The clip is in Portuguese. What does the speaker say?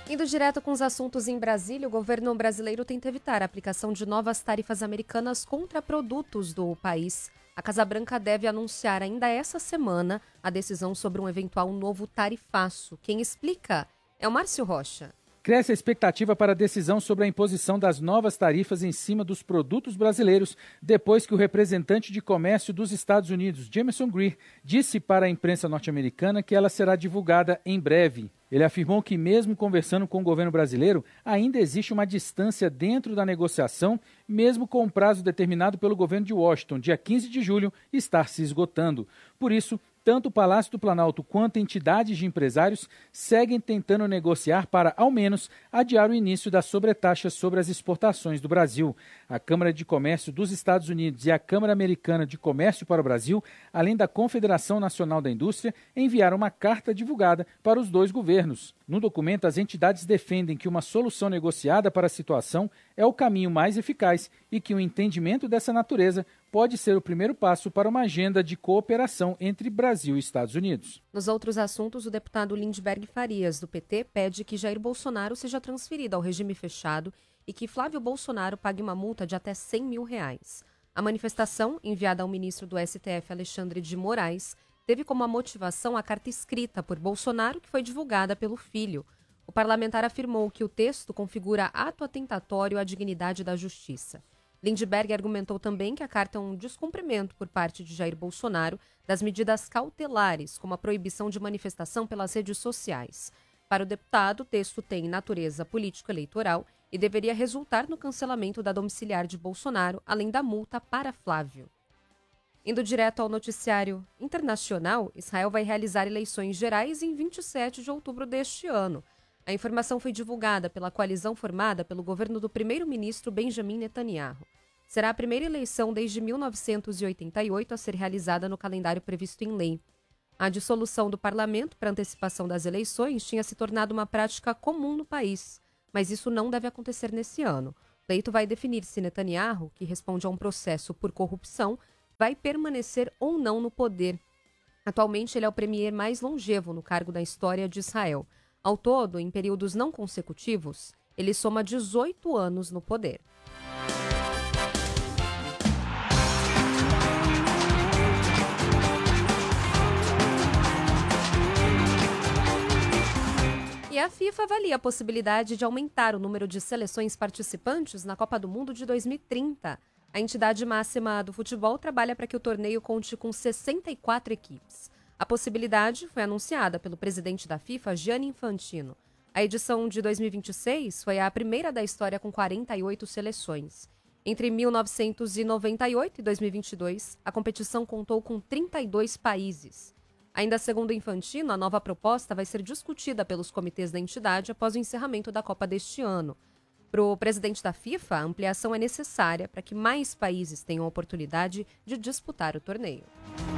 Indo direto com os assuntos em Brasília, o governo brasileiro tenta evitar a aplicação de novas tarifas americanas contra produtos do país. A Casa Branca deve anunciar ainda essa semana a decisão sobre um eventual novo tarifaço. Quem explica é o Márcio Rocha. Cresce a expectativa para a decisão sobre a imposição das novas tarifas em cima dos produtos brasileiros, depois que o representante de comércio dos Estados Unidos, Jamieson Greer, disse para a imprensa norte-americana que ela será divulgada em breve. Ele afirmou que, mesmo conversando com o governo brasileiro, ainda existe uma distância dentro da negociação, mesmo com o prazo determinado pelo governo de Washington, dia 15 de julho, estar se esgotando. Por isso, tanto o Palácio do Planalto quanto entidades de empresários seguem tentando negociar para, ao menos, adiar o início das sobretaxas sobre as exportações do Brasil. A Câmara de Comércio dos Estados Unidos e a Câmara Americana de Comércio para o Brasil, além da Confederação Nacional da Indústria, enviaram uma carta divulgada para os dois governos. No documento, as entidades defendem que uma solução negociada para a situação é o caminho mais eficaz e que um entendimento dessa natureza pode ser o primeiro passo para uma agenda de cooperação entre Brasil e Estados Unidos. Nos outros assuntos, o deputado Lindbergh Farias, do PT, pede que Jair Bolsonaro seja transferido ao regime fechado e que Flávio Bolsonaro pague uma multa de até R$100 mil. A manifestação, enviada ao ministro do STF, Alexandre de Moraes, teve como motivação a carta escrita por Bolsonaro, que foi divulgada pelo filho. O parlamentar afirmou que o texto configura ato atentatório à dignidade da justiça. Lindbergh argumentou também que a carta é um descumprimento por parte de Jair Bolsonaro das medidas cautelares, como a proibição de manifestação pelas redes sociais. Para o deputado, o texto tem natureza político-eleitoral e deveria resultar no cancelamento da domiciliar de Bolsonaro, além da multa para Flávio. Indo direto ao noticiário internacional, Israel vai realizar eleições gerais em 27 de outubro deste ano. A informação foi divulgada pela coalizão formada pelo governo do primeiro-ministro Benjamin Netanyahu. Será a primeira eleição desde 1988 a ser realizada no calendário previsto em lei. A dissolução do parlamento para antecipação das eleições tinha se tornado uma prática comum no país, mas isso não deve acontecer nesse ano. O pleito vai definir se Netanyahu, que responde a um processo por corrupção, vai permanecer ou não no poder. Atualmente, ele é o premier mais longevo no cargo da história de Israel. Ao todo, em períodos não consecutivos, ele soma 18 anos no poder. E a FIFA avalia a possibilidade de aumentar o número de seleções participantes na Copa do Mundo de 2030. A entidade máxima do futebol trabalha para que o torneio conte com 64 equipes. A possibilidade foi anunciada pelo presidente da FIFA, Gianni Infantino. A edição de 2026 foi a primeira da história com 48 seleções. Entre 1998 e 2022, a competição contou com 32 países. Ainda segundo Infantino, a nova proposta vai ser discutida pelos comitês da entidade após o encerramento da Copa deste ano. Para o presidente da FIFA, a ampliação é necessária para que mais países tenham a oportunidade de disputar o torneio.